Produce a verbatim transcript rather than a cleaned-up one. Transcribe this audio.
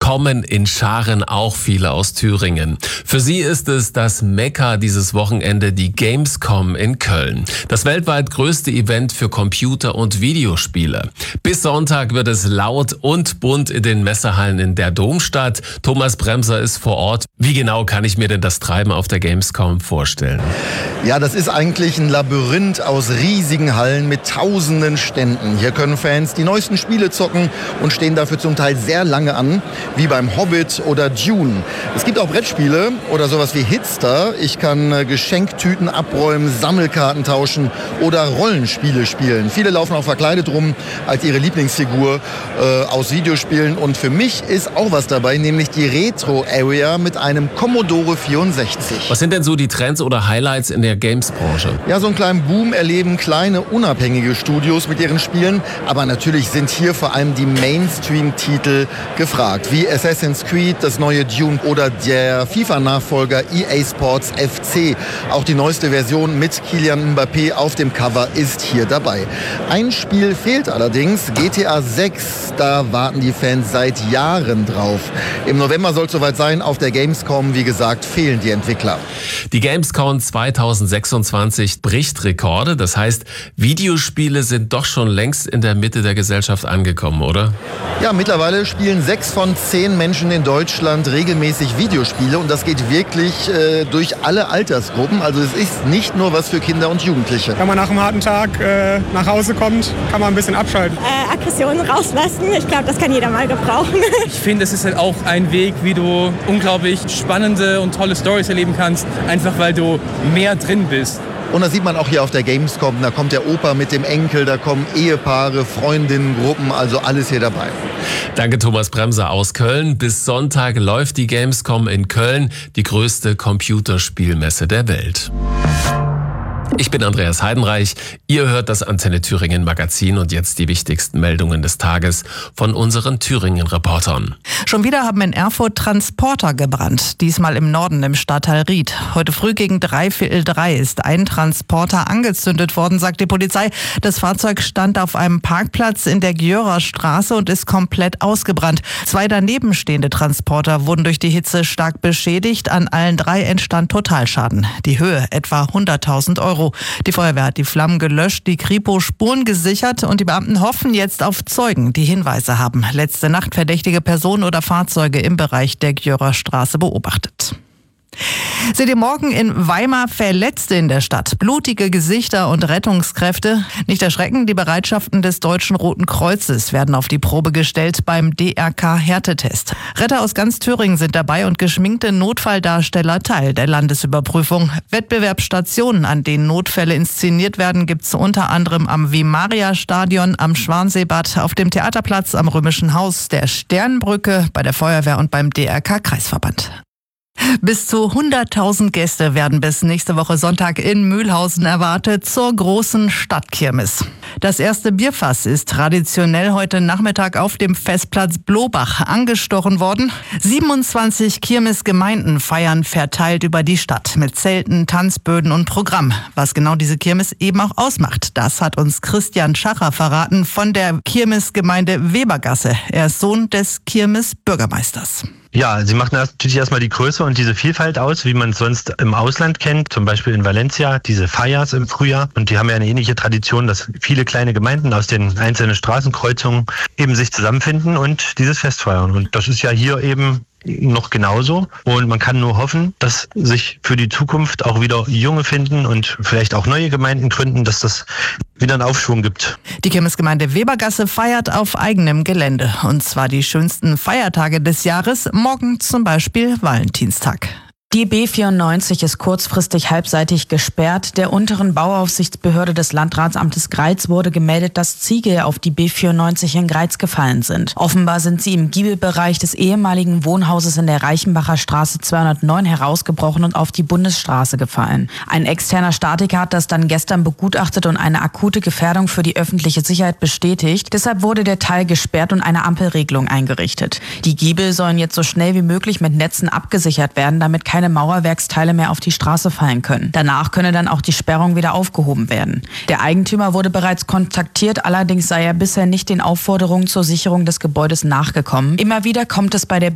kommen in Scharen auch viele aus Thüringen. Für sie ist es das Mekka dieses Wochenende, die Gamescom in Köln. Das weltweit größte Event für Computer- und Videospiele. Bis Sonntag wird es laut und bunt in den Messehallen in der Domstadt. Thomas Bremser ist vor Ort. Wie genau kann ich mir denn das Treiben auf der Gamescom vorstellen? Ja, das ist eigentlich ein Labyrinth aus riesigen Hallen mit tausenden Ständen. Hier können Fans die neuesten Spiele zocken und stehen dafür zum Teil sehr lange an, wie beim Hobbit oder Dune. Es gibt auch Brettspiele oder sowas wie Hitster. Ich kann äh, Geschenktüten abräumen, Sammelkarten tauschen oder Rollenspiele spielen. Viele laufen auch verkleidet rum als ihre Lieblingsfigur äh, aus Videospielen. Und für mich ist auch was dabei, nämlich die Retro-Area mit einem Commodore vierundsechzig. Was sind denn so die Trends oder Highlights in der Games-Branche? Ja, so einen kleinen Boom erleben kleine, unabhängige Studios mit ihren Spielen. Aber natürlich sind hier vor allem die Mainstream-Titel gefragt, wie Assassin's Creed, das neue Dune oder der FIFA-Nachfolger E A Sports F C. Auch die neueste Version mit Kylian Mbappé auf dem Cover ist hier dabei. Ein Spiel fehlt allerdings, G T A sechs. Da warten die Fans seit Jahren drauf. Im November soll es soweit sein. Auf der Gamescom, wie gesagt, fehlen die Entwickler. Die Gamescom zweitausendsechsundzwanzig bricht Rekorde. Das heißt, Videospiele sind doch schon längst in der Mitte der Gesellschaft angekommen, oder? Ja, mittlerweile spielen sechs von zehn Menschen in Deutschland regelmäßig Videospiele und das geht wirklich äh, durch alle Altersgruppen. Also es ist nicht nur was für Kinder und Jugendliche. Wenn man nach einem harten Tag äh, nach Hause kommt, kann man ein bisschen abschalten. Äh, Aggressionen rauslassen, ich glaube, das kann jeder mal gebrauchen. Ich finde, es ist halt auch ein Weg, wie du unglaublich spannende und tolle Storys erleben kannst, einfach weil du mehr drin bist. Und das sieht man auch hier auf der Gamescom. Da kommt der Opa mit dem Enkel, da kommen Ehepaare, Freundinnengruppen, also alles hier dabei. Danke Thomas Bremser aus Köln. Bis Sonntag läuft die Gamescom in Köln, die größte Computerspielmesse der Welt. Ich bin Andreas Heidenreich. Ihr hört das Antenne Thüringen Magazin und jetzt die wichtigsten Meldungen des Tages von unseren Thüringen-Reportern. Schon wieder haben in Erfurt Transporter gebrannt, diesmal im Norden im Stadtteil Ried. Heute früh gegen drei Viertel drei ist ein Transporter angezündet worden, sagt die Polizei. Das Fahrzeug stand auf einem Parkplatz in der Gjörer Straße und ist komplett ausgebrannt. Zwei daneben stehende Transporter wurden durch die Hitze stark beschädigt. An allen drei entstand Totalschaden. Die Höhe etwa hunderttausend Euro. Die Feuerwehr hat die Flammen gelöscht, die Kripo Spuren gesichert und die Beamten hoffen jetzt auf Zeugen, die Hinweise haben. Letzte Nacht verdächtige Personen oder Fahrzeuge im Bereich der Gjörer Straße beobachtet. Seht ihr morgen in Weimar Verletzte in der Stadt? Blutige Gesichter und Rettungskräfte. Nicht erschrecken, die Bereitschaften des Deutschen Roten Kreuzes werden auf die Probe gestellt beim D R K-Härtetest. Retter aus ganz Thüringen sind dabei und geschminkte Notfalldarsteller Teil der Landesüberprüfung. Wettbewerbsstationen, an denen Notfälle inszeniert werden, gibt es unter anderem am Vimaria-Stadion, am Schwanseebad, auf dem Theaterplatz, am Römischen Haus, der Sternbrücke, bei der Feuerwehr und beim D R K-Kreisverband. Bis zu hunderttausend Gäste werden bis nächste Woche Sonntag in Mühlhausen erwartet zur großen Stadtkirmes. Das erste Bierfass ist traditionell heute Nachmittag auf dem Festplatz Blobach angestochen worden. siebenundzwanzig Kirmesgemeinden feiern verteilt über die Stadt mit Zelten, Tanzböden und Programm. Was genau diese Kirmes eben auch ausmacht, das hat uns Christian Schacher verraten von der Kirmesgemeinde Webergasse. Er ist Sohn des Kirmesbürgermeisters. Ja, sie macht natürlich erstmal die Größe und diese Vielfalt aus, wie man es sonst im Ausland kennt, zum Beispiel in Valencia, diese Feiers im Frühjahr. Und die haben ja eine ähnliche Tradition, dass viele kleine Gemeinden aus den einzelnen Straßenkreuzungen eben sich zusammenfinden und dieses Fest feiern. Und das ist ja hier eben noch genauso. Und man kann nur hoffen, dass sich für die Zukunft auch wieder Junge finden und vielleicht auch neue Gemeinden gründen, dass das wieder einen Aufschwung gibt. Die Kirmesgemeinde Webergasse feiert auf eigenem Gelände. Und zwar die schönsten Feiertage des Jahres. Morgen zum Beispiel Valentinstag. Die B vierundneunzig ist kurzfristig halbseitig gesperrt. Der unteren Bauaufsichtsbehörde des Landratsamtes Greiz wurde gemeldet, dass Ziegel auf die B vierundneunzig in Greiz gefallen sind. Offenbar sind sie im Giebelbereich des ehemaligen Wohnhauses in der Reichenbacher Straße zweihundertneun herausgebrochen und auf die Bundesstraße gefallen. Ein externer Statiker hat das dann gestern begutachtet und eine akute Gefährdung für die öffentliche Sicherheit bestätigt. Deshalb wurde der Teil gesperrt und eine Ampelregelung eingerichtet. Die Giebel sollen jetzt so schnell wie möglich mit Netzen abgesichert werden, damit keine keine Mauerwerksteile mehr auf die Straße fallen können. Danach könne dann auch die Sperrung wieder aufgehoben werden. Der Eigentümer wurde bereits kontaktiert, allerdings sei er bisher nicht den Aufforderungen zur Sicherung des Gebäudes nachgekommen. Immer wieder kommt es bei der